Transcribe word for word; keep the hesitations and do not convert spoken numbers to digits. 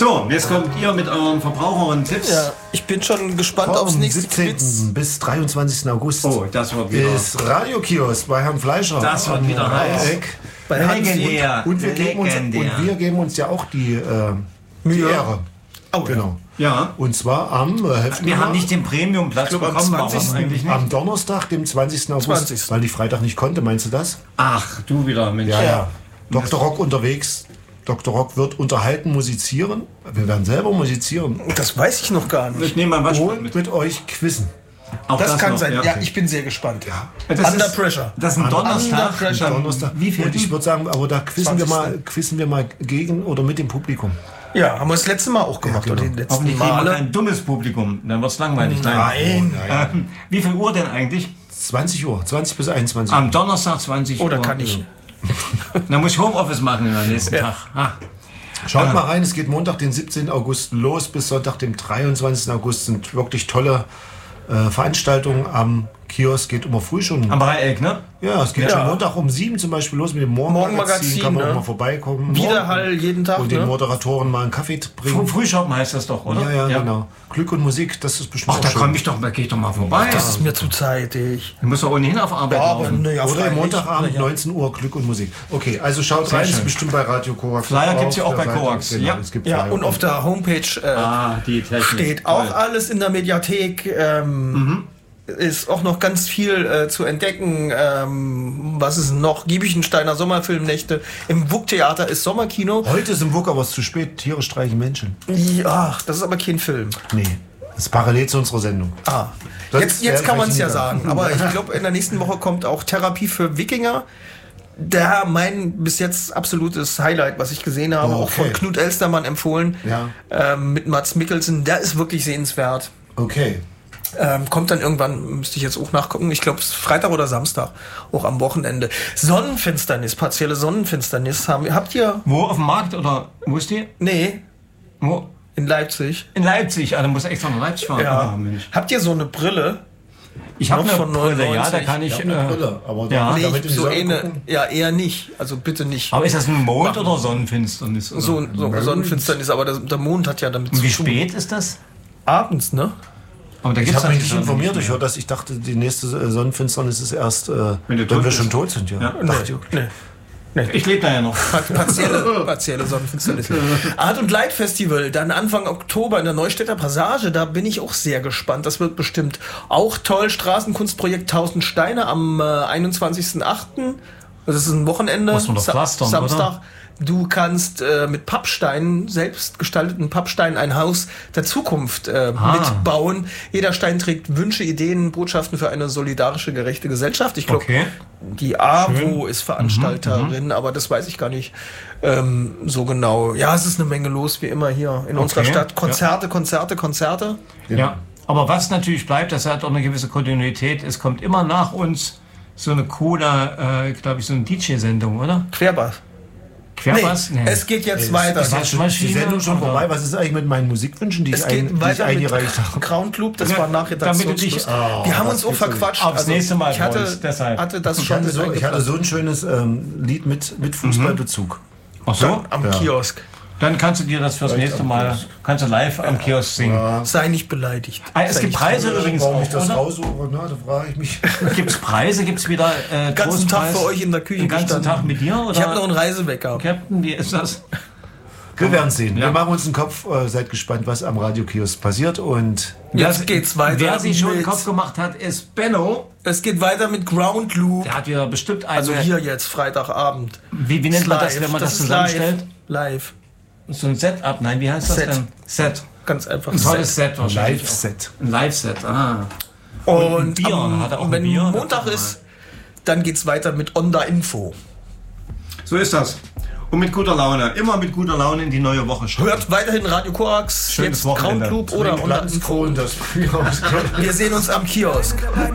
So, jetzt kommt ihr mit euren Verbraucherinnen-Tipps. Ja, ich bin schon gespannt aufs nächste siebzehnten Quiz. bis dreiundzwanzigsten August Oh, das wird wieder. ist Radiokiosk bei Herrn Fleischer. Das wird wieder heiß. Eck. Bei Hans Legendär. Und wir, geben uns, und Legendär. wir geben uns ja auch die, äh, die Ja. Ehre. Oh, Genau. Ja. Und zwar am, äh, helft mir Wir mal, haben nicht den Premium-Platz Ich glaub, am bekommen, aber zwanzigsten eigentlich nicht. am Donnerstag, dem zwanzigsten August, zwanzigsten weil ich Freitag nicht konnte, meinst du das? Ach, du wieder, Mensch. Ja, ja. Doktor Rock unterwegs. Doktor Rock wird unterhalten, musizieren. Wir werden selber musizieren. Das weiß ich noch gar nicht. Ich nehme mein Waschbrett Und mit. mit euch quizzen. Auch Das, kann noch, sein. Ja. Ja, ich bin sehr gespannt. Das Under ist, Pressure. Das ist ein Under Donnerstag. Pressure. Donnerstag. Wie viel? Und ich würde sagen, aber da quizzen wir, mal, zwanzigsten quizzen wir mal gegen oder mit dem Publikum. Ja, haben wir das letzte Mal auch gemacht. Ja, genau. Oder die letzten Hoffentlich kriegen wir Male. kein dummes Publikum, dann wird es langweilig. Nein. Ähm, wie viel Uhr denn eigentlich? zwanzig Uhr, zwanzig bis einundzwanzig Uhr. Am Donnerstag zwanzig Uhr. Oder kann ich? Dann muss ich Homeoffice machen am nächsten Ja. Tag. Ah. Schaut mal rein, es geht Montag, den siebzehnten August los, bis Sonntag, dem dreiundzwanzigsten August. Sind wirklich tolle äh, Veranstaltungen am Kiosk. Geht immer früh schon. Am Dreieck, ne? Ja, es geht Ja. schon Montag um sieben zum Beispiel los mit dem Morgenmagazin. Morgenmagazin, Kann man ne? auch mal vorbeikommen. Widerhall jeden Tag. Und den Ne? Moderatoren mal einen Kaffee bringen. Früh Frühschoppen heißt das doch, oder? Ja, ja, genau. Glück und Musik, das ist bestimmt Ach, auch da schön. komme ich doch, da gehe ich doch mal vorbei. Das ist mir zu zeitig. Du musst doch ohnehin auf Arbeit Ja, aber laufen. ne, ja, Oder freilich. Montagabend, Na ja. neunzehn Uhr, Glück und Musik. Okay, also schaut Sehr rein, schön. ist bestimmt bei Radio Korax. Flyer gibt's ja auch Auf bei der Seite. Korax. Genau, Ja. es gibt Ja, Flyer. und auf der Homepage äh, Ah, die Technik. steht Toll. auch alles in der Mediathek. Ähm, Mhm. Ist auch noch ganz viel äh, zu entdecken. Ähm, was ist noch? Giebichensteiner Sommerfilmnächte. Im W U K-Theater ist Sommerkino. Heute ist im W U K, aber es ist zu spät. Tiere streichen Menschen. Ja, das ist aber kein Film. Nee, das ist parallel zu unserer Sendung. Ah, Das jetzt, jetzt wär kann man es vielleicht ja nie sagen. Aber ich glaube, in der nächsten Woche kommt auch Therapie für Wikinger. Der mein bis jetzt absolutes Highlight, was ich gesehen habe, Oh, auch von okay. Knut Elstermann empfohlen, Ja. ähm, mit Mads Mikkelsen. Der ist wirklich sehenswert. Okay. Ähm, kommt dann irgendwann, müsste ich jetzt auch nachgucken, ich glaube es ist Freitag oder Samstag, auch am Wochenende. Sonnenfinsternis, partielle Sonnenfinsternis haben, habt ihr? Wo, auf dem Markt oder wo ist die? Nee, Wo? in Leipzig. In Leipzig. Ah, dann muss extra nach Leipzig fahren. Ja. Ah, Mensch. Habt ihr so eine Brille? Ich habe Noch eine von Brille, ja, da neunundneunzig. kann ich... Ich habe eine äh, Brille, aber ja. da- Nee, damit in die so Sonne eine, gucken. ja eher nicht, also bitte nicht. Aber ist das ein Mond oder Sonnenfinsternis? Oder? So, so Sonnenfinsternis, aber der, der Mond hat ja damit Und wie tun. spät ist das? Abends, ne? Aber da Ich gibt's habe mich natürlich nicht informiert. nicht Ich mehr. höre das. Ich dachte, die nächste äh, Sonnenfinsternis ist erst, äh, Wenn wenn, du tot wir bist. schon tot sind. Ja. Ja. Dachte Nee, ich. nee. Ich lebe da ja noch. Partielle, partielle Sonnenfinsternis. Art und Light Festival, dann Anfang Oktober in der Neustädter Passage, da bin ich auch sehr gespannt. Das wird bestimmt auch toll. Straßenkunstprojekt tausend Steine am äh, einundzwanzigsten achten. Das ist ein Wochenende. Muss man doch Sa- pflastern, Samstag. oder? Du kannst äh, mit Pappsteinen, selbst gestalteten Pappsteinen, ein Haus der Zukunft äh, Ah. mitbauen. Jeder Stein trägt Wünsche, Ideen, Botschaften für eine solidarische, gerechte Gesellschaft. Ich glaube, Okay. die AWO ist Veranstalterin, aber das weiß ich gar nicht ähm, so genau. Ja, es ist eine Menge los, wie immer hier in unserer Okay, Stadt. Konzerte, Konzerte, Konzerte. Ja. Aber was natürlich bleibt, das hat auch eine gewisse Kontinuität. Es kommt immer nach uns so eine coole, äh, glaube ich, so eine D J-Sendung, oder? Querbass. Querbass? Nee, es geht jetzt Ist- weiter. Ist jetzt schon, ist die Sendung schon oder? vorbei? Was ist eigentlich mit meinen Musikwünschen, die Es ich, geht ein, die ich weiter mit eingereicht habe? Crown Club, das Ja, war damit du Nachredaktionsschluss. dich- Oh, Wir haben das uns auch geht so verquatscht. Aufs nächste Mal ich hatte, freust, deshalb. hatte das Ich schon hatte, mit so, ich hatte eingeplant. so ein schönes ähm, Lied mit, mit Fußballbezug. Ach so? Dann am Ja. Kiosk. Dann kannst du dir das fürs Vielleicht nächste am Mal, Kiosk. kannst du live am Kiosk singen. Sei nicht beleidigt. Ah, es Sei gibt nicht Preise beleidigt. übrigens Warum auch, ich das oder? raussuche, na, da frage ich mich. Gibt es Preise? Gibt es wieder äh, Ganzen Tag Großpreis? für euch in der Küche Den ganzen gestanden. Tag mit dir? Oder? Ich habe noch einen Reisewecker. Captain, wie ist das? Wir werden sehen. Ja. Wir machen uns einen Kopf. Äh, seid gespannt, was am Radiokiosk passiert. Und Jetzt geht's weiter. Wer sich schon den mit- Kopf gemacht hat, ist Benno. Es geht weiter mit Ground Loop. Der hat wieder bestimmt eine... Also hier jetzt, Freitagabend. Wie, wie nennt man das, wenn man das, ist zusammenstellt? Live. live. So ein Setup? Nein, wie heißt das Set. denn? Set. Ganz einfach. Ein tolles Set wahrscheinlich. Live-Set. Ein Live-Set, ah. Und, ein Bier, am, hat er auch und ein wenn Bier? Montag Guck mal. ist, dann geht's weiter mit Onda Info. So ist das. Und mit guter Laune. Immer mit guter Laune in die neue Woche starten. Hört weiterhin Radio Korax, Schönes jetzt Ground Wochenende. Club oder Onda Info. und das Frühjahr. Wir sehen uns am Kiosk.